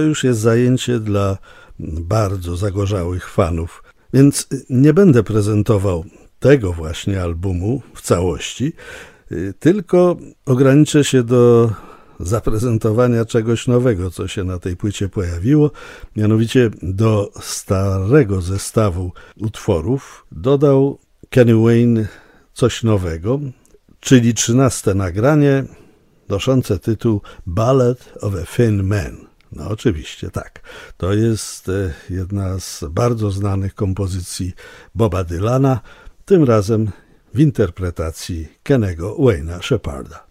To już jest zajęcie dla bardzo zagorzałych fanów, więc nie będę prezentował tego właśnie albumu w całości, tylko ograniczę się do zaprezentowania czegoś nowego, co się na tej płycie pojawiło. Mianowicie do starego zestawu utworów dodał Kenny Wayne coś nowego, czyli 13. nagranie noszące tytuł Ballad of a Thin Man. No oczywiście tak. To jest jedna z bardzo znanych kompozycji Boba Dylana, tym razem w interpretacji Kennego Wayne'a Shepharda.